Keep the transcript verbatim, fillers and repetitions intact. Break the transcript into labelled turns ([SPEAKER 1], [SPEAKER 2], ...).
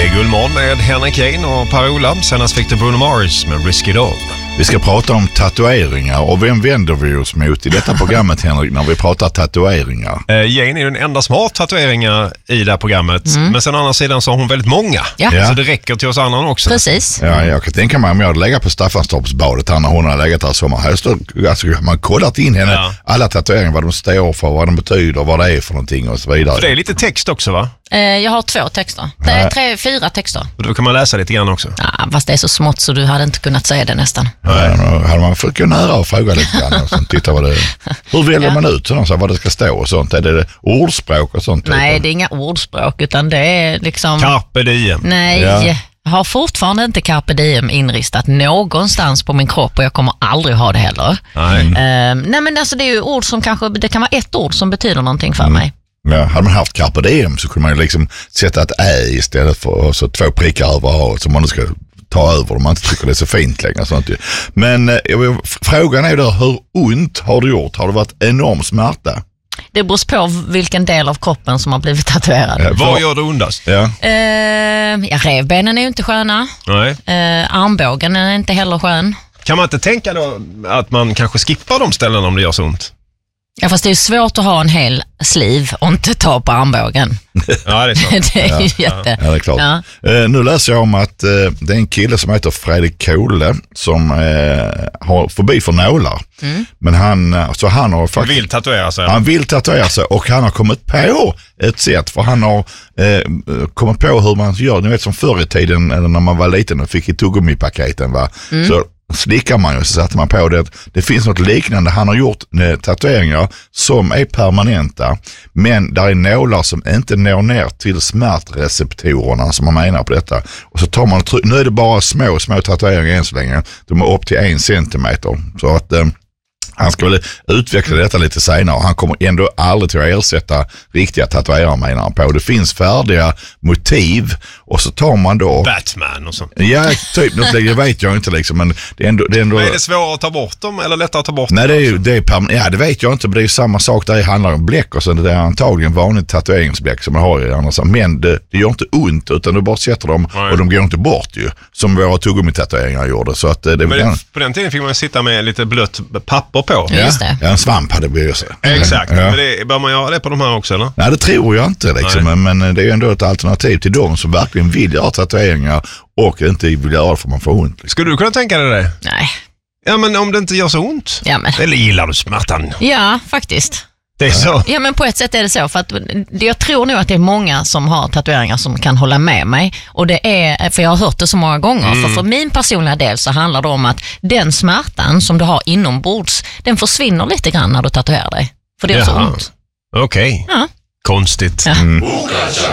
[SPEAKER 1] Det är Gullmorgon med Henrik Kane och Per-Ola. Senast fick du Bruno Mars med Risk It All.
[SPEAKER 2] Vi ska prata om tatueringar och vem vänder vi oss mot i detta programmet, Henrik, när vi pratar tatueringar?
[SPEAKER 1] Eh, Jane är den enda som har tatueringar i det här programmet. Mm. Men sen å andra sidan så har hon väldigt många.
[SPEAKER 3] Ja.
[SPEAKER 1] Så det räcker till oss andra också.
[SPEAKER 3] Precis.
[SPEAKER 2] Ja, jag kan tänka mig om jag hade legat på Staffanstorpsbadet här när hon har legat där sommar. Här står, alltså, man har kollat in henne,
[SPEAKER 1] Ja.
[SPEAKER 2] alla tatueringar, vad de står för, vad de betyder, vad det är för någonting och så vidare.
[SPEAKER 1] För det är lite text också, va?
[SPEAKER 3] Eh, jag har två texter. Det är tre, fyra texter.
[SPEAKER 1] Och då kan man läsa lite grann också.
[SPEAKER 3] Ja, fast det är så smått så du hade inte kunnat säga det nästan.
[SPEAKER 2] Ja, då hade man fått gå nära och fråga lite grann och sånt, titta vad det är. Hur väljer
[SPEAKER 3] Ja.
[SPEAKER 2] man ut sådana, så vad det ska stå och sånt? Är det ordspråk och sånt?
[SPEAKER 3] Nej,
[SPEAKER 2] utan?
[SPEAKER 3] det är inga ordspråk utan det är liksom...
[SPEAKER 1] Carpe diem.
[SPEAKER 3] Nej,
[SPEAKER 2] Ja.
[SPEAKER 3] jag har fortfarande inte carpe diem inristat någonstans på min kropp och jag kommer aldrig ha det heller.
[SPEAKER 1] Nej.
[SPEAKER 3] Eh, nej men alltså det är ju ord som kanske, det kan vara ett ord som betyder någonting för mig.
[SPEAKER 2] Ja, hade man haft carpe diem så kunde man ju liksom sätta ett ä istället för och så två prickar över a, så man ska ta över om man inte tycker det är så fint längre. Sånt. Men eh, jag vill, frågan är då, hur ont har du gjort? Har det varit enorm smärta?
[SPEAKER 3] Det beror på vilken del av kroppen som har blivit tatuerad.
[SPEAKER 2] Ja,
[SPEAKER 1] Vad gör det ondast?
[SPEAKER 2] Ja.
[SPEAKER 3] Eh, ja, revbenen är ju inte sköna.
[SPEAKER 1] Nej.
[SPEAKER 3] Eh, armbågen är inte heller skön.
[SPEAKER 1] Kan man inte tänka då att man kanske skippar de ställen om det gör så ont?
[SPEAKER 3] Ja, fast det är ju svårt att ha en hel sliv och inte ta på armbågen.
[SPEAKER 1] Ja, det är så.
[SPEAKER 3] Det är ju jätte...
[SPEAKER 2] Ja, det är klart.
[SPEAKER 3] Ja.
[SPEAKER 2] Eh, nu läser jag om att eh, det är en kille som heter Fredrik Kohle som eh, har förbi för nålar. Mm. Men han, så han har
[SPEAKER 1] Man
[SPEAKER 2] faktiskt...
[SPEAKER 1] vill tatuera sig.
[SPEAKER 2] Han vill tatuera sig och han har kommit på ett sätt, för han har eh, kommit på hur man gör, ni vet som förr i tiden eller när man var liten och fick i tuggummipaketen, va? Mm. Så slickar man ju och så satte man på det. Det finns något liknande. Han har gjort eh, tatueringar som är permanenta, men där är nålar som inte når ner till smärtreceptorerna som man menar på detta. Och så tar man, nu är det bara små, små tatueringar än så länge. De är upp till en centimeter. Så att eh, han ska väl utveckla detta lite senare och han kommer ändå aldrig till att ersätta riktiga tatuerare, menar han på. Det finns färdiga motiv och så tar man då...
[SPEAKER 1] Batman och sånt.
[SPEAKER 2] Ja, typ något, det vet jag inte liksom, men det är ändå... Det är, ändå...
[SPEAKER 1] Men är det svårare att ta bort dem eller lättare att ta bort
[SPEAKER 2] Nej,
[SPEAKER 1] dem?
[SPEAKER 2] det är ju, det är perman- ja, det vet jag inte, men det är ju samma sak där, det handlar om bläck och så det är antagligen vanligt tatueringsbläck som man har i annars. Men det, det gör inte ont, utan du bara sätter dem. Nej. Och de går inte bort ju, som våra tuggummi-tatueringar gjorde. Så att det, det
[SPEAKER 1] men
[SPEAKER 2] kan...
[SPEAKER 1] det, på den tiden fick man sitta med lite blött papper på.
[SPEAKER 2] Ja,
[SPEAKER 3] just det.
[SPEAKER 2] Ja, en svamp hade vi ju så.
[SPEAKER 1] Exakt,
[SPEAKER 2] ja.
[SPEAKER 1] Men det, bör man göra det på de här också eller?
[SPEAKER 2] Nej, det tror jag inte liksom, men, men det är ju ändå ett alternativ till dem som verkligen vill göra tatueringar och inte vill göra det för man får ont. Liksom.
[SPEAKER 1] Skulle du kunna tänka dig det?
[SPEAKER 3] Nej.
[SPEAKER 1] Ja, men om det inte gör så ont?
[SPEAKER 3] Ja, men.
[SPEAKER 1] Eller gillar du smärtan?
[SPEAKER 3] Ja, faktiskt.
[SPEAKER 1] Det är så?
[SPEAKER 3] Ja, men på ett sätt är det så. För att jag tror nog att det är många som har tatueringar som kan hålla med mig. Och det är, för jag har hört det så många gånger. Mm. För för min personliga del så handlar det om att den smärtan som du har inombords, den försvinner lite grann när du tatuerar dig. För det är så ont.
[SPEAKER 1] Okej. Okay.
[SPEAKER 3] Ja.
[SPEAKER 1] Konstigt.
[SPEAKER 3] Ja.
[SPEAKER 1] Mm.